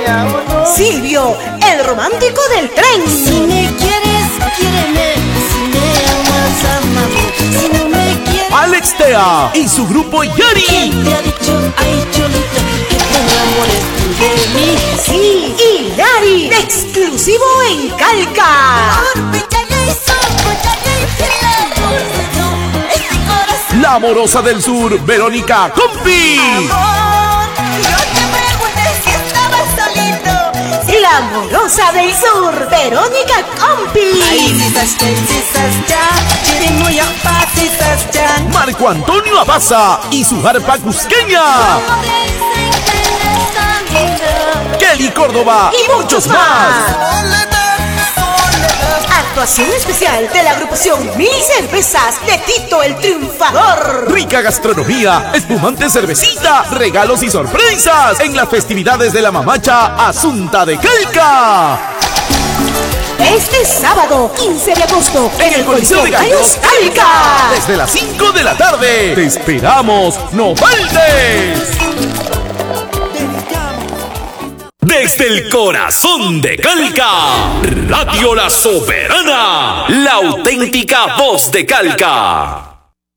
Silvio, el romántico del tren. Si me quieres, quiéreme. Si me amas, amame. Si no me quieres, Alex Tea y su grupo Yari. ¿quién te ha dicho, ay cholita, que te enamores tú de mí? Sí, y Yari, exclusivo en Calca. La amorosa del sur, Verónica Compi. La amorosa del sur, Verónica Compi. Marco Antonio Abaza y su arpa cusqueña. Kelly Córdoba y muchos más. Actuación especial de la agrupación Mil Cervezas de Tito el Triunfador. Rica gastronomía, espumante cervecita, regalos y sorpresas en las festividades de la mamacha Asunta de Calca. Este sábado, 15 de agosto, en el Coliseo de Gallos Calca. Desde las 5 de la tarde. Te esperamos, no faltes. Desde el corazón de Calca, Radio La Soberana, la auténtica voz de Calca.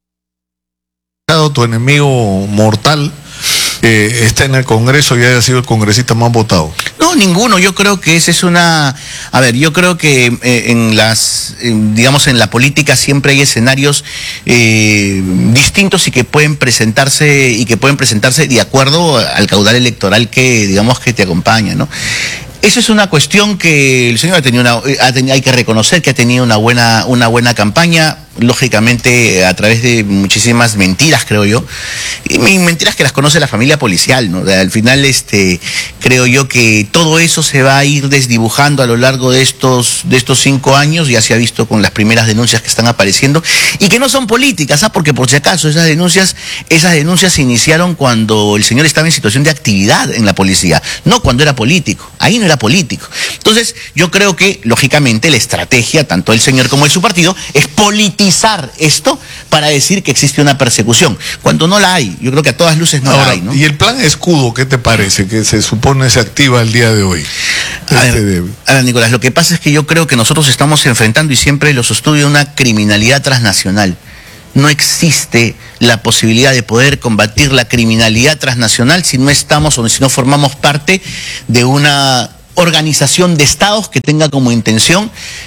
Tu enemigo mortal está en el Congreso y haya sido el congresista más votado. No, ninguno. Yo creo que esa es una... A ver, yo creo que digamos, en la política siempre hay escenarios distintos y que pueden presentarse de acuerdo al caudal electoral que, digamos, que te acompaña, ¿no? Esa es una cuestión que el señor ha tenido hay que reconocer que ha tenido una buena campaña, lógicamente a través de muchísimas mentiras, creo yo, y mentiras que las conoce la familia policial, ¿no? Al final, creo yo que todo eso se va a ir desdibujando a lo largo de estos 5 años, ya se ha visto con las primeras denuncias que están apareciendo, y que no son políticas, porque por si acaso esas denuncias se iniciaron cuando el señor estaba en situación de actividad en la policía, no cuando era político. Ahí no era político. Entonces, yo creo que, lógicamente, la estrategia, tanto el señor como de su partido, es politizar esto para decir que existe una persecución, cuando no la hay. Yo creo que a todas luces no la hay, ¿no? ¿Y el plan escudo, qué te parece, que se supone se activa el día de hoy? A ver, Nicolás, lo que pasa es que yo creo que nosotros estamos enfrentando, y siempre lo sostuve, una criminalidad transnacional. No existe la posibilidad de poder combatir la criminalidad transnacional si no estamos o si no formamos parte de una organización de estados que tenga como intención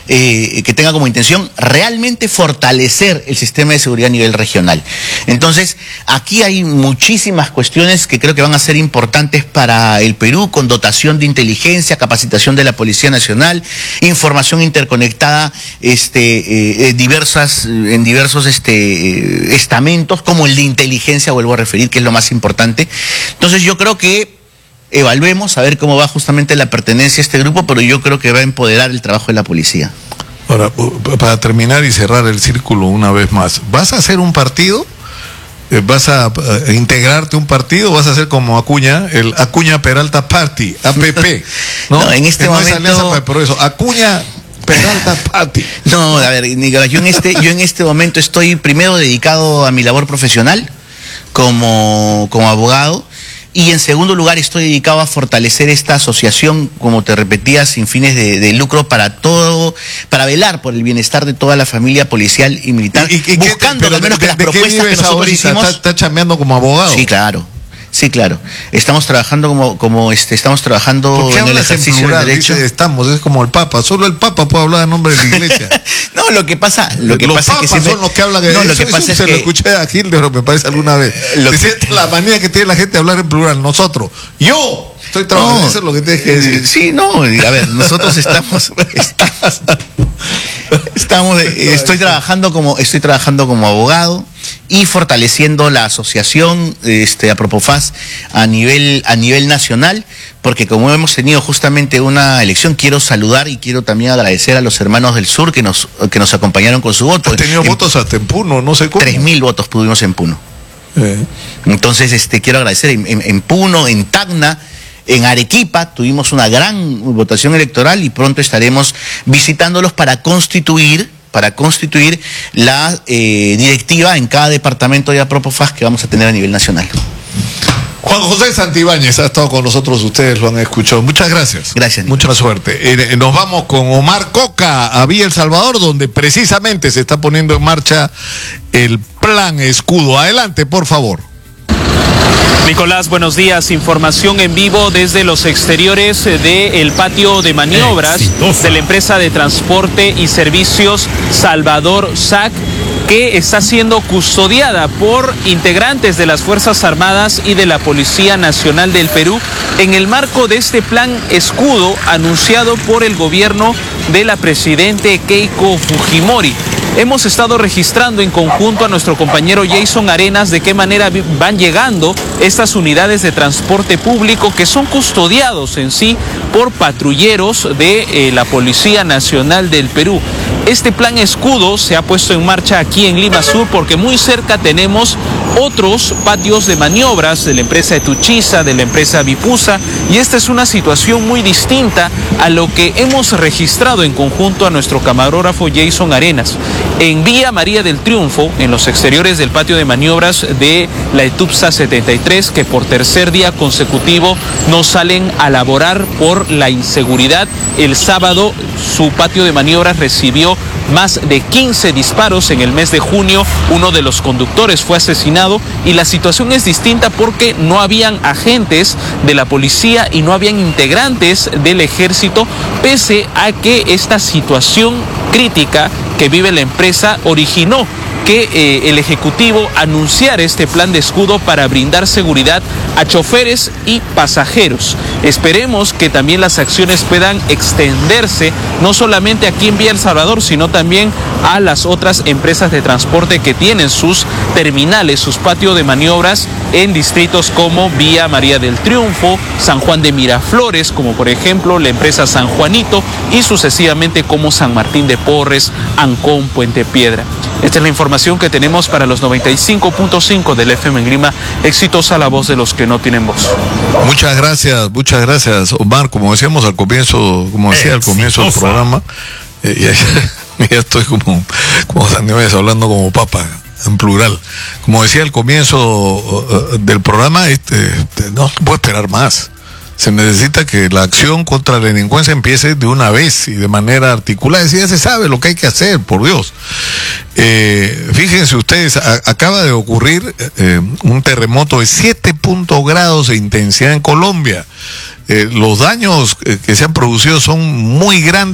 realmente fortalecer el sistema de seguridad a nivel regional. Entonces, aquí hay muchísimas cuestiones que creo que van a ser importantes para el Perú, con dotación de inteligencia, capacitación de la Policía Nacional, información interconectada en diversos estamentos, como el de inteligencia, vuelvo a referir, que es lo más importante. Entonces, yo creo que evaluemos a ver cómo va justamente la pertenencia a este grupo, pero yo creo que va a empoderar el trabajo de la policía. Ahora, para terminar y cerrar el círculo una vez más, ¿vas a hacer un partido? ¿Vas a integrarte un partido? ¿Vas a hacer como Acuña, el Acuña Peralta Party, APP? No, en este momento... No es Alianza para el Progreso, Acuña Peralta Party. No, a ver, Nicolás, yo en este momento estoy primero dedicado a mi labor profesional como abogado. Y en segundo lugar, estoy dedicado a fortalecer esta asociación, como te repetía, sin fines de lucro, para velar por el bienestar de toda la familia policial y militar, buscando al menos que las propuestas que nosotros hicimos... ¿Estás chambeando como abogado? Sí, claro. Sí, claro. Estamos trabajando estamos trabajando en el ejercicio del derecho. Dice, es como el Papa. Solo el Papa puede hablar en nombre de la Iglesia. No, lo que pasa es que son los que hablan de no, eso. Lo que pasa es que lo escuché a Hilder, me parece, alguna vez. La manía que tiene la gente de hablar en plural. Nosotros. Yo estoy trabajando. Eso es lo que tienes que decir. Sí, no. A ver, nosotros estoy trabajando como abogado y fortaleciendo la asociación Apropofaz a nivel nacional, porque como hemos tenido justamente una elección, quiero saludar y quiero también agradecer a los hermanos del sur que nos acompañaron con su voto. ¿Has tenido votos hasta en Puno? No sé cómo. 3.000 votos tuvimos en Puno. Entonces, quiero agradecer en Puno, en Tacna, en Arequipa tuvimos una gran votación electoral y pronto estaremos visitándolos para constituir la directiva en cada departamento de Apropofaz que vamos a tener a nivel nacional. Juan José Santibáñez ha estado con nosotros, ustedes lo han escuchado. Muchas gracias. Gracias, Nico. Mucha suerte. Nos vamos con Omar Coca a Villa El Salvador, donde precisamente se está poniendo en marcha el Plan Escudo. Adelante, por favor. Nicolás, buenos días. Información en vivo desde los exteriores del patio de maniobras de la empresa de transporte y servicios Salvador SAC, que está siendo custodiada por integrantes de las Fuerzas Armadas y de la Policía Nacional del Perú en el marco de este plan escudo anunciado por el gobierno de la presidente Keiko Fujimori. Hemos estado registrando en conjunto a nuestro compañero Jason Arenas de qué manera van llegando estas unidades de transporte público que son custodiados en sí por patrulleros de la Policía Nacional del Perú. Este plan escudo se ha puesto en marcha aquí en Lima Sur porque muy cerca tenemos otros patios de maniobras de la empresa Etuchiza, de la empresa Vipusa, y esta es una situación muy distinta a lo que hemos registrado en conjunto a nuestro camarógrafo Jason Arenas. En Vía María del Triunfo, en los exteriores del patio de maniobras de la ETUPSA 73, que por tercer día consecutivo no salen a laborar por la inseguridad. El sábado su patio de maniobras recibió más de 15 disparos en el mes de junio. Uno de los conductores fue asesinado y la situación es distinta porque no habían agentes de la policía y no habían integrantes del ejército, pese a que esta situación crítica que vive la empresa originó que el Ejecutivo anunciara este plan de escudo para brindar seguridad a choferes y pasajeros. Esperemos que también las acciones puedan extenderse no solamente aquí en Villa El Salvador, sino también a las otras empresas de transporte que tienen sus terminales, sus patios de maniobras en distritos como Vía María del Triunfo, San Juan de Miraflores, como por ejemplo la empresa San Juanito, y sucesivamente como San Martín de Porres, Ancón, Puente Piedra. Esta es la información que tenemos para los 95.5 del FM en Lima. Exitosa la voz de los que no tienen voz. Muchas gracias, Omar. Como decíamos al comienzo, al comienzo del programa, ya estoy como Santibáñez hablando como papa, en plural. Como decía al comienzo del programa, no se puede esperar más. Se necesita que la acción contra la delincuencia empiece de una vez y de manera articulada. Ya se sabe lo que hay que hacer, por Dios. Fíjense ustedes, acaba de ocurrir un terremoto de 7 grados de intensidad en Colombia. Los daños que se han producido son muy grandes.